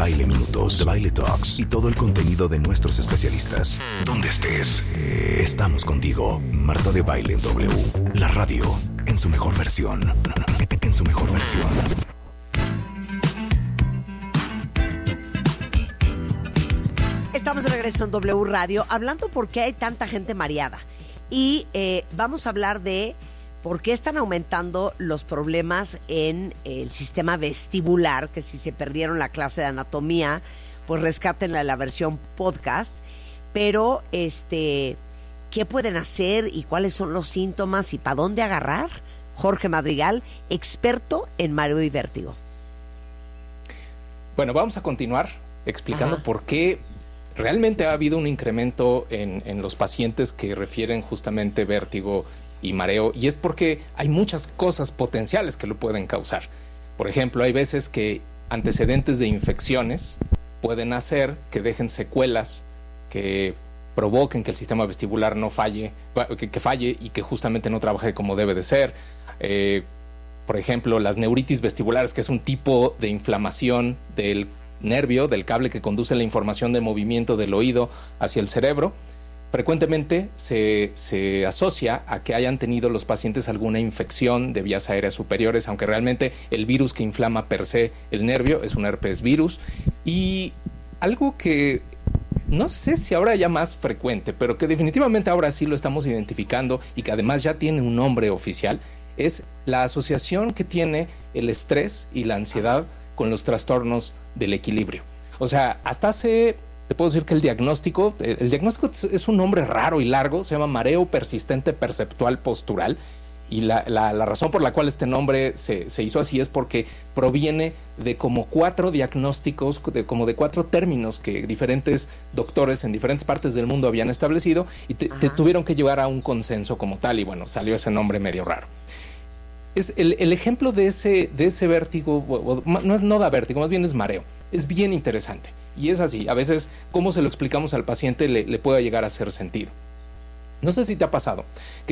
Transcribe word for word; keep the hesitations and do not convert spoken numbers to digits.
Baile Minutos, The Baile Talks y todo el contenido de nuestros especialistas. Donde estés, estamos contigo. Marta de Baile W, la radio en su mejor versión. En su mejor versión. Estamos de regreso en W Radio hablando por qué hay tanta gente mareada. Y eh, vamos a hablar de por qué están aumentando los problemas en el sistema vestibular, que si se perdieron la clase de anatomía, pues rescátenla en la versión podcast. Pero, este, ¿qué pueden hacer y cuáles son los síntomas y para dónde agarrar? Jorge Madrigal, experto en mareo y vértigo. Bueno, vamos a continuar explicando Ajá. por qué realmente ha habido un incremento en, en los pacientes que refieren justamente vértigo y mareo, y es porque hay muchas cosas potenciales que lo pueden causar. Por ejemplo, hay veces que antecedentes de infecciones pueden hacer que dejen secuelas que provoquen que el sistema vestibular no falle, que, que falle y que justamente no trabaje como debe de ser. Eh, por ejemplo, las neuritis vestibulares, que es un tipo de inflamación del nervio, del cable que conduce la información de movimiento del oído hacia el cerebro, frecuentemente se, se asocia a que hayan tenido los pacientes alguna infección de vías aéreas superiores, aunque realmente el virus que inflama per se el nervio es un herpes virus. Y algo que no sé si ahora ya más frecuente, pero que definitivamente ahora sí lo estamos identificando y que además ya tiene un nombre oficial, es la asociación que tiene el estrés y la ansiedad con los trastornos del equilibrio. O sea, hasta hace, te puedo decir que el diagnóstico, el, el diagnóstico es un nombre raro y largo, se llama mareo persistente perceptual postural, y la, la, la razón por la cual este nombre se, se hizo así es porque proviene de como cuatro diagnósticos, de como de cuatro términos que diferentes doctores en diferentes partes del mundo habían establecido y te, te tuvieron que llevar a un consenso como tal, y bueno, salió ese nombre medio raro. Es el, el ejemplo de ese, de ese vértigo, o, o, no, no da vértigo, más bien es mareo. Es bien interesante. Y es así, a veces, cómo se lo explicamos al paciente le, le puede llegar a hacer sentido. No sé si te ha pasado que